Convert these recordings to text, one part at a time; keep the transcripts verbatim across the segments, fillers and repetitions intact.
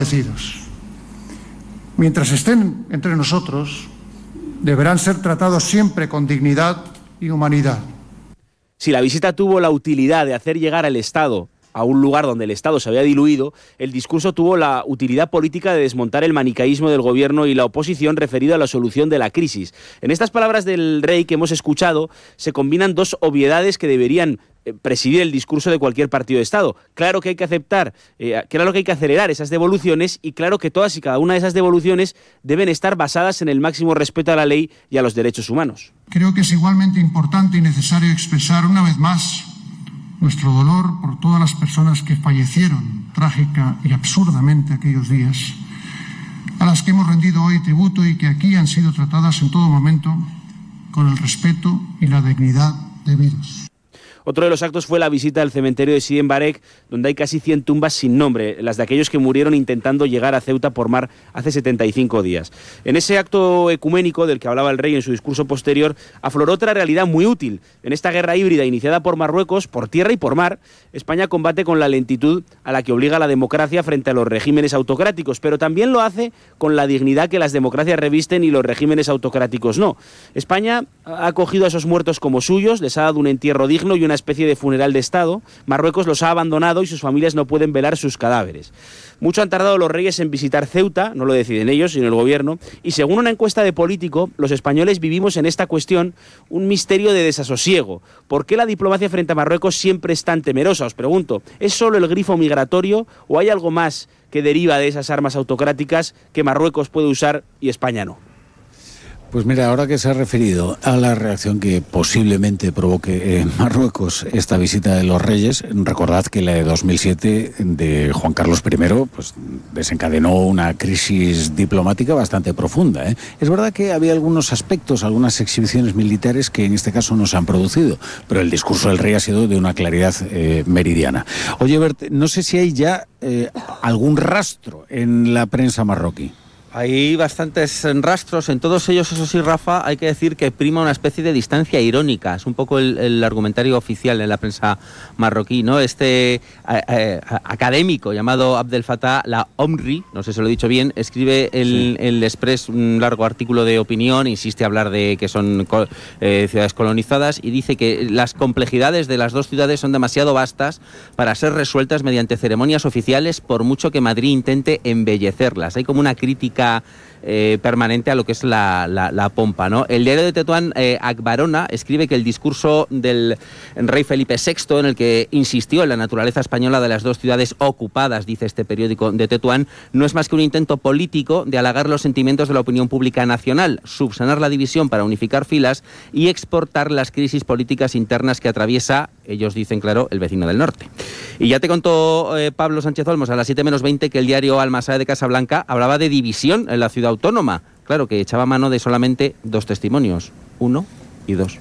Mientras estén entre nosotros, deberán ser tratados siempre con dignidad y humanidad. Si la visita tuvo la utilidad de hacer llegar al Estado a un lugar donde el Estado se había diluido, el discurso tuvo la utilidad política de desmontar el manicaísmo del gobierno y la oposición referido a la solución de la crisis. En estas palabras del rey que hemos escuchado se combinan dos obviedades que deberían presidir el discurso de cualquier partido de Estado. Claro que hay que aceptar, eh, claro que hay que acelerar esas devoluciones y claro que todas y cada una de esas devoluciones deben estar basadas en el máximo respeto a la ley y a los derechos humanos. Creo que es igualmente importante y necesario expresar una vez más nuestro dolor por todas las personas que fallecieron trágica y absurdamente aquellos días, a las que hemos rendido hoy tributo y que aquí han sido tratadas en todo momento con el respeto y la dignidad debidos. Otro de los actos fue la visita al cementerio de Sidi en Barek, donde hay casi cien tumbas sin nombre, las de aquellos que murieron intentando llegar a Ceuta por mar hace setenta y cinco días. En ese acto ecuménico del que hablaba el rey en su discurso posterior, afloró otra realidad muy útil. En esta guerra híbrida iniciada por Marruecos, por tierra y por mar, España combate con la lentitud a la que obliga la democracia frente a los regímenes autocráticos, pero también lo hace con la dignidad que las democracias revisten y los regímenes autocráticos no. España ha acogido a esos muertos como suyos, les ha dado un entierro digno y una especie de funeral de Estado. Marruecos los ha abandonado y sus familias no pueden velar sus cadáveres. Mucho han tardado los reyes en visitar Ceuta, no lo deciden ellos, sino el gobierno, y según una encuesta de Político, los españoles vivimos en esta cuestión un misterio de desasosiego. ¿Por qué la diplomacia frente a Marruecos siempre es tan temerosa? Os pregunto, ¿es solo el grifo migratorio o hay algo más que deriva de esas armas autocráticas que Marruecos puede usar y España no? Pues mira, ahora que se ha referido a la reacción que posiblemente provoque en Marruecos esta visita de los reyes, recordad que la de dos mil siete de Juan Carlos primero pues, desencadenó una crisis diplomática bastante profunda, ¿eh? Es verdad que había algunos aspectos, algunas exhibiciones militares que en este caso no se han producido, pero el discurso del rey ha sido de una claridad eh, meridiana. Oye, Bert, no sé si hay ya eh, algún rastro en la prensa marroquí. Hay bastantes rastros, en todos ellos, eso sí, Rafa, hay que decir que prima una especie de distancia irónica. Es un poco el, el argumentario oficial en la prensa marroquí, ¿no? Este eh, eh, académico llamado Abdel Fattah la Omri, no sé si lo he dicho bien, escribe el, sí. el Express un largo artículo de opinión, insiste a hablar de que son eh, ciudades colonizadas y dice que las complejidades de las dos ciudades son demasiado vastas para ser resueltas mediante ceremonias oficiales, por mucho que Madrid intente embellecerlas. Hay como una crítica Eh, permanente a lo que es la, la, la pompa, ¿no? El diario de Tetuán, eh, Akbarona, escribe que el discurso del rey Felipe sexto, en el que insistió en la naturaleza española de las dos ciudades ocupadas, dice este periódico de Tetuán, no es más que un intento político de halagar los sentimientos de la opinión pública nacional, subsanar la división para unificar filas y exportar las crisis políticas internas que atraviesa, ellos dicen claro, el vecino del norte. Y ya te contó eh, Pablo Sánchez Olmos a las siete menos veinte que el diario Al-Masá de Casablanca hablaba de división en la ciudad autónoma. Claro, que echaba mano de solamente dos testimonios, uno y dos.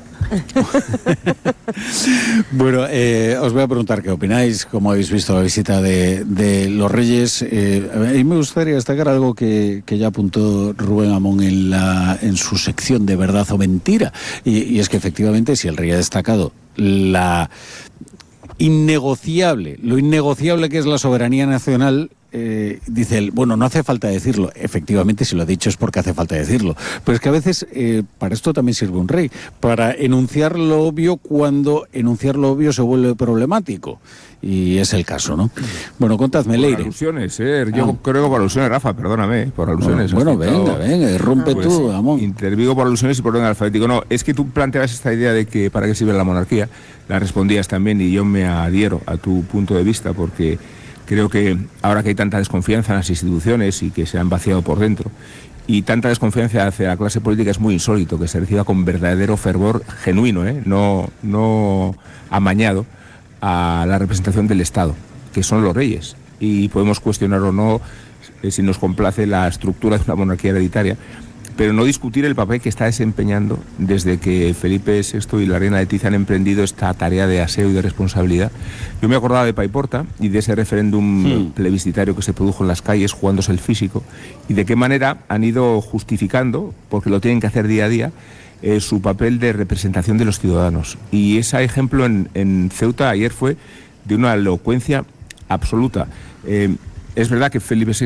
Bueno, eh, os voy a preguntar qué opináis, cómo habéis visto la visita de, de los reyes. Eh, a mí me gustaría destacar algo que, que ya apuntó Rubén Amón en, la, en su sección de verdad o mentira, y, y es que efectivamente si el rey ha destacado la innegociable, lo innegociable que es la soberanía nacional, Eh, dice él, bueno, no hace falta decirlo. Efectivamente, si lo ha dicho es porque hace falta decirlo. Pero es que a veces, eh, para esto también sirve un rey, para enunciar lo obvio cuando enunciar lo obvio se vuelve problemático. Y es el caso, ¿no? Bueno, contadme, Leire. Por alusiones, ¿eh? Yo ah. creo que por alusiones, Rafa, perdóname, por alusiones. Bueno, bueno venga, venga, irrumpe pues, tú, Amón. Intervigo por alusiones y por orden alfabético. No, es que tú planteabas esta idea de que para qué sirve la monarquía, la respondías también y yo me adhiero a tu punto de vista porque creo que ahora que hay tanta desconfianza en las instituciones y que se han vaciado por dentro, y tanta desconfianza hacia la clase política, es muy insólito que se reciba con verdadero fervor genuino, ¿eh? no, no amañado, a la representación del Estado, que son los reyes. Y podemos cuestionar o no eh, si nos complace la estructura de una monarquía hereditaria, pero no discutir el papel que está desempeñando desde que Felipe sexto y la reina Leticia han emprendido esta tarea de aseo y de responsabilidad. Yo me acordaba de Paiporta y de ese referéndum sí. plebiscitario que se produjo en las calles, jugándose el físico, y de qué manera han ido justificando, porque lo tienen que hacer día a día, eh, su papel de representación de los ciudadanos. Y ese ejemplo en, en Ceuta ayer fue de una elocuencia absoluta. Eh, es verdad que Felipe sexto